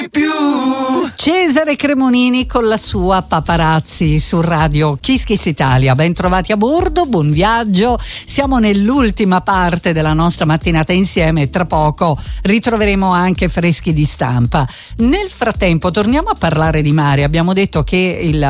Cesare Cremonini con la sua Paparazzi su Radio Kiss Kiss Italia. Ben trovati a bordo, buon viaggio. Siamo nell'ultima parte della nostra mattinata insieme e tra poco ritroveremo anche freschi di stampa. Nel frattempo torniamo a parlare di mare. Abbiamo detto che il